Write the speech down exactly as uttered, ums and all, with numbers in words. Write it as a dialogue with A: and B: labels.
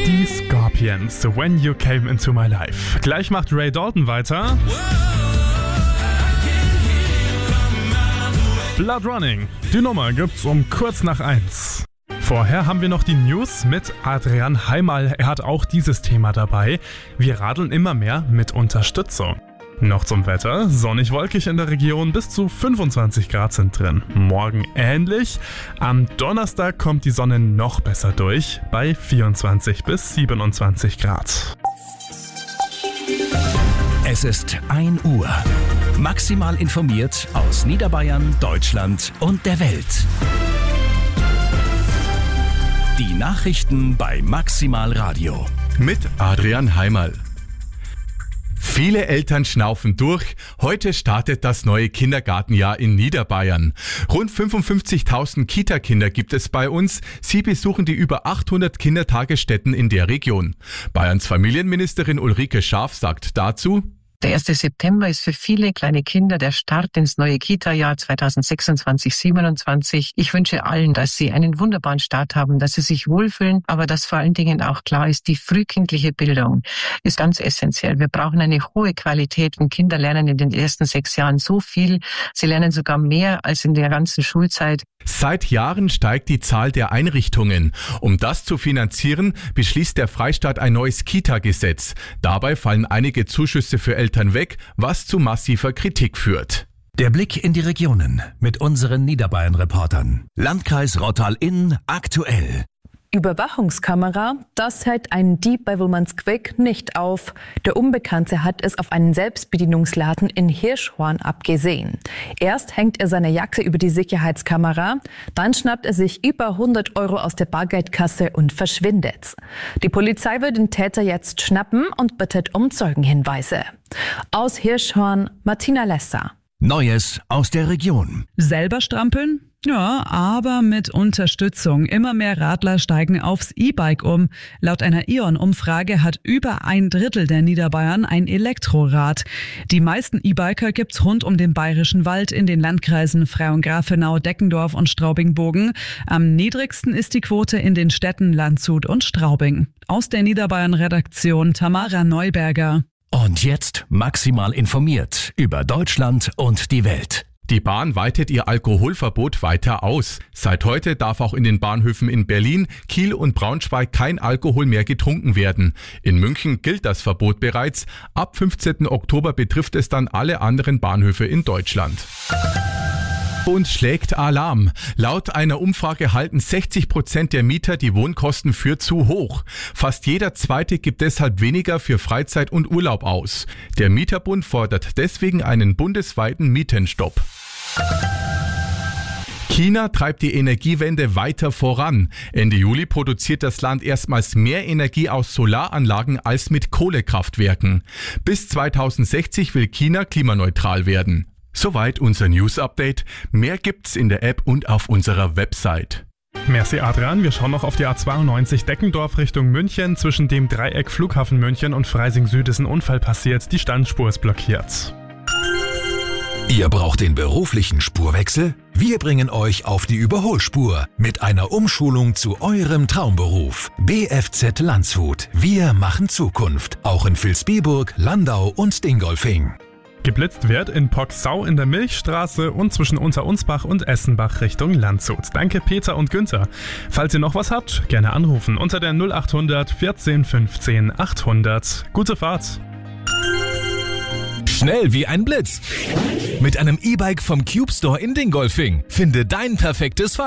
A: Die Scorpions, When You Came Into My Life. Gleich macht Ray Dalton weiter. Blood Running. Die Nummer gibt's um kurz nach eins. Vorher haben wir noch die News mit Adrian Heimal. Er hat auch dieses Thema dabei. Wir radeln immer mehr mit Unterstützung. Noch zum Wetter. Sonnig wolkig in der Region, bis zu fünfundzwanzig Grad sind drin. Morgen ähnlich. Am Donnerstag kommt die Sonne noch besser durch, bei vierundzwanzig bis siebenundzwanzig Grad.
B: Es ist ein Uhr. Maximal informiert aus Niederbayern, Deutschland und der Welt. Die Nachrichten bei Maximal Radio.
C: Mit Adrian Heimal. Viele Eltern schnaufen durch. Heute startet das neue Kindergartenjahr in Niederbayern. Rund fünfundfünfzigtausend Kita-Kinder gibt es bei uns. Sie besuchen die über achthundert Kindertagesstätten in der Region. Bayerns Familienministerin Ulrike Scharf sagt dazu:
D: Der erste September ist für viele kleine Kinder der Start ins neue Kita-Jahr zweitausendsechsundzwanzig siebenundzwanzig. Ich wünsche allen, dass sie einen wunderbaren Start haben, dass sie sich wohlfühlen, aber dass vor allen Dingen auch klar ist, die frühkindliche Bildung ist ganz essentiell. Wir brauchen eine hohe Qualität, und Kinder lernen in den ersten sechs Jahren so viel. Sie lernen sogar mehr als in der ganzen Schulzeit.
C: Seit Jahren steigt die Zahl der Einrichtungen. Um das zu finanzieren, beschließt der Freistaat ein neues Kita-Gesetz. Dabei fallen einige Zuschüsse für Eltern weg, was zu massiver Kritik führt.
B: Der Blick in die Regionen mit unseren Niederbayern-Reportern. Landkreis Rottal-Inn aktuell.
E: Überwachungskamera, das hält einen Dieb bei Wilmansquick nicht auf. Der Unbekannte hat es auf einen Selbstbedienungsladen in Hirschhorn abgesehen. Erst hängt er seine Jacke über die Sicherheitskamera, dann schnappt er sich über hundert Euro aus der Bargeldkasse und verschwindet. Die Polizei will den Täter jetzt schnappen und bittet um Zeugenhinweise. Aus Hirschhorn, Martina Lesser.
B: Neues aus der Region.
F: Selber strampeln? Ja, aber mit Unterstützung. Immer mehr Radler steigen aufs E-Bike um. Laut einer I O N-Umfrage hat über ein Drittel der Niederbayern ein Elektrorad. Die meisten E-Biker gibt's rund um den Bayerischen Wald in den Landkreisen Frauengrafenau, Deckendorf und Straubing-Bogen. Am niedrigsten ist die Quote in den Städten Landshut und Straubing. Aus der Niederbayern-Redaktion Tamara Neuberger.
B: Und jetzt maximal informiert über Deutschland und die Welt.
C: Die Bahn weitet ihr Alkoholverbot weiter aus. Seit heute darf auch in den Bahnhöfen in Berlin, Kiel und Braunschweig kein Alkohol mehr getrunken werden. In München gilt das Verbot bereits. Ab fünfzehnten Oktober betrifft es dann alle anderen Bahnhöfe in Deutschland. Und schlägt Alarm. Laut einer Umfrage halten sechzig Prozent der Mieter die Wohnkosten für zu hoch. Fast jeder Zweite gibt deshalb weniger für Freizeit und Urlaub aus. Der Mieterbund fordert deswegen einen bundesweiten Mietenstopp. China treibt die Energiewende weiter voran. Ende Juli produziert das Land erstmals mehr Energie aus Solaranlagen als mit Kohlekraftwerken. Bis zweitausendsechzig will China klimaneutral werden. Soweit unser News-Update. Mehr gibt's in der App und auf unserer Website.
A: Merci Adrian, wir schauen noch auf die A zweiundneunzig Deckendorf Richtung München. Zwischen dem Dreieck Flughafen München und Freising Süd ist ein Unfall passiert. Die Standspur ist blockiert.
G: Ihr braucht den beruflichen Spurwechsel? Wir bringen euch auf die Überholspur mit einer Umschulung zu eurem Traumberuf. B F Z Landshut. Wir machen Zukunft. Auch in Vilsbiburg, Landau und Dingolfing.
A: Geblitzt wird in Poxau in der Milchstraße und zwischen Unterunsbach und Essenbach Richtung Landshut. Danke Peter und Günther. Falls ihr noch was habt, gerne anrufen unter der null achthundert vierzehn fünfzehn achthundert. Gute Fahrt!
G: Schnell wie ein Blitz. Mit einem E-Bike vom Cube Store in Dingolfing. Finde dein perfektes Fahrrad.